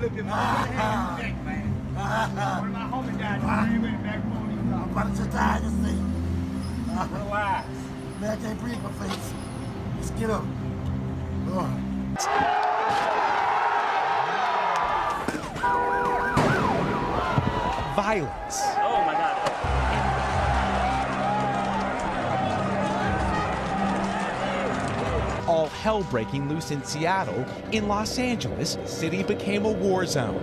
looking, man. One of my homies died. He went back home. I'm about to die to see. Why? Man, I can't breathe my face. Let's get up. Violence. Oh my God. All hell breaking loose in Seattle. In Los Angeles, city became a war zone.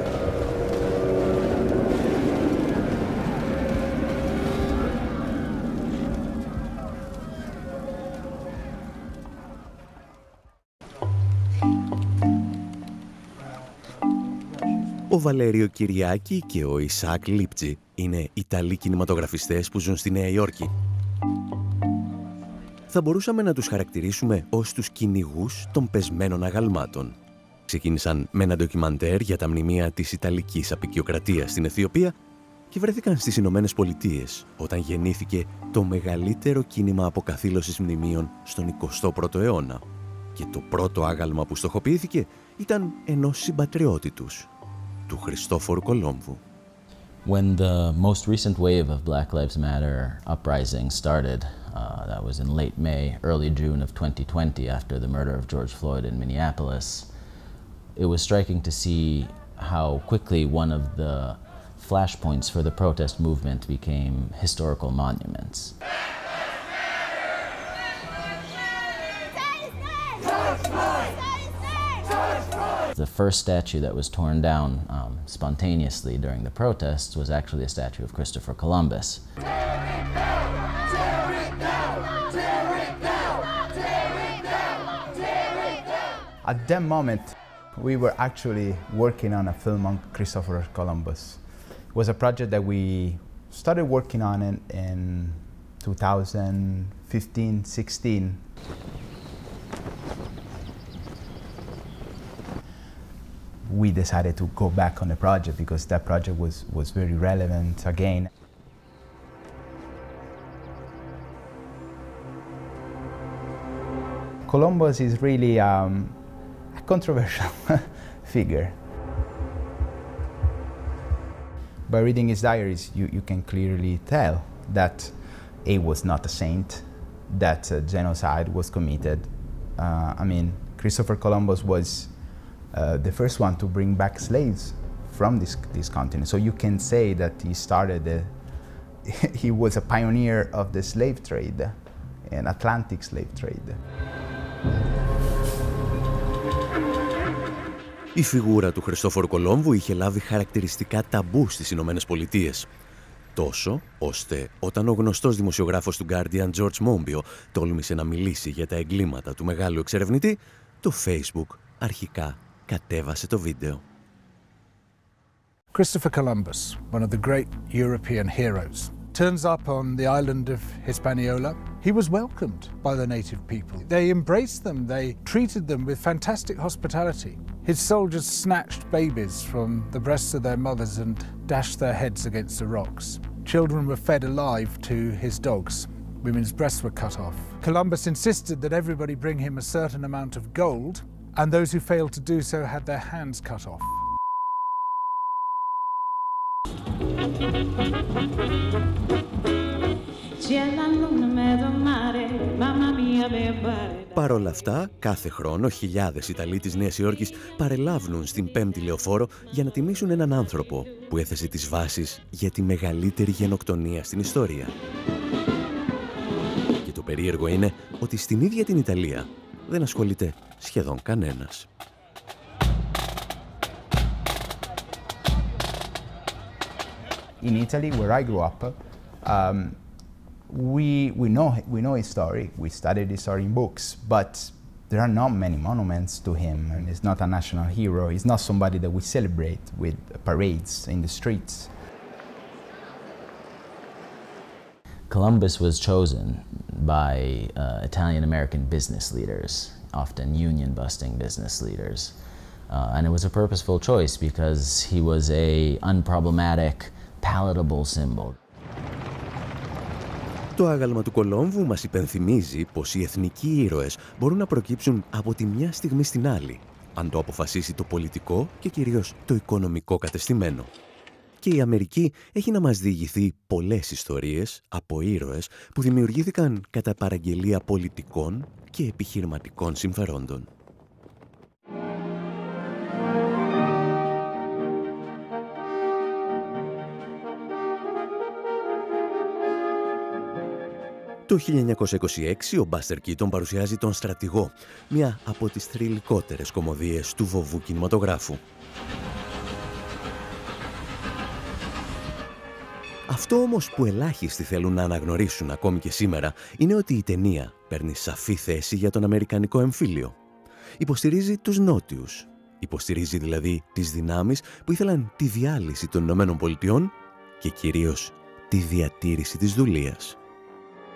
Ο Βαλέριο Κυριάκη και ο Ισαάκ Λίπτζι είναι Ιταλοί κινηματογραφιστές που ζουν στη Νέα Υόρκη. Θα μπορούσαμε να τους χαρακτηρίσουμε ως τους κυνηγούς των πεσμένων αγαλμάτων. Ξεκίνησαν με ένα ντοκιμαντέρ για τα μνημεία της Ιταλικής αποικιοκρατίας στην Αιθιοπία και βρέθηκαν στις Ηνωμένες Πολιτείες όταν γεννήθηκε το μεγαλύτερο κίνημα αποκαθήλωσης μνημείων στον 21ο αιώνα. Και το πρώτο άγαλμα που στοχοποιήθηκε ήταν ενός συμπατριώτη τους, του Χριστόφορου Κολόμβου. When the most recent wave of Black Lives Matter uprising started, that was in late May, early June of 2020 after the murder of George Floyd in Minneapolis, it was striking to see how quickly one of the flashpoints for the protest movement became historical monuments. The first statue that was torn down spontaneously during the protests was actually a statue of Christopher Columbus. At that moment, we were actually working on a film on Christopher Columbus. It was a project that we started working on in 2015-16. We decided to go back on the project because that project was very relevant again. Columbus is really a controversial figure. By reading his diaries, you can clearly tell that he was not a saint, that genocide was committed. Christopher Columbus was the first one to bring back slaves from this continent. So you can say that he was a pioneer of the slave trade, an Atlantic slave trade. Η φιγούρα του Χριστόφορου Κολόμβου είχε λάβει χαρακτηριστικά ταμπού στις Ηνωμένες Πολιτείες. Τόσο, ώστε όταν ο γνωστός δημοσιογράφος του Guardian George Monbiot τόλμησε να μιλήσει για τα εγκλήματα του μεγάλου εξερευνητή, το Facebook αρχικά κατέβασε το βίντεο. Christopher Columbus, one of the great European heroes, turns up on the island of Hispaniola. He was welcomed by the native people. They embraced them, they treated them with fantastic hospitality. His soldiers snatched babies from the breasts of their mothers and dashed their heads against the rocks. Children were fed alive to his dogs. Women's breasts were cut off. Columbus insisted that everybody bring him a certain amount of gold, and those who failed to do so had their hands cut off. Παρ' όλα αυτά, κάθε χρόνο χιλιάδες Ιταλοί της Νέας Υόρκης παρελάβουν στην 5η Λεωφόρο για να τιμήσουν έναν άνθρωπο που έθεσε τις βάσεις για τη μεγαλύτερη γενοκτονία στην ιστορία. Και το περίεργο είναι ότι στην ίδια την Ιταλία δεν ασχολείται σχεδόν κανένας. In Italy, where I grew up, we know his story. We studied his story in books, but there are not many monuments to him, and he's not a national hero. He's not somebody that we celebrate with parades in the streets. Columbus was chosen by Italian-American business leaders, often union-busting business leaders. And it was a purposeful choice because he was an unproblematic, palatable symbol. Το άγαλμα του Κολόμβου μας υπενθυμίζει πως οι εθνικοί ήρωες μπορούν να προκύψουν από τη μια στιγμή στην άλλη, αν το αποφασίσει το πολιτικό και κυρίως το οικονομικό κατεστημένο. Και η Αμερική έχει να μας διηγηθεί πολλές ιστορίες από ήρωες που δημιουργήθηκαν κατά παραγγελία πολιτικών και επιχειρηματικών συμφερόντων. Το 1926 ο Μπάστερ Κίτον παρουσιάζει τον Στρατηγό, μια από τις θρυλικότερες κωμωδίες του βοβού κινηματογράφου. Αυτό όμως που ελάχιστοι θέλουν να αναγνωρίσουν ακόμη και σήμερα είναι ότι η ταινία παίρνει σαφή θέση για τον αμερικανικό εμφύλιο. Υποστηρίζει τους νότιους. Υποστηρίζει δηλαδή τις δυνάμεις που ήθελαν τη διάλυση των Ηνωμένων Πολιτειών και κυρίως τη διατήρηση της δουλείας.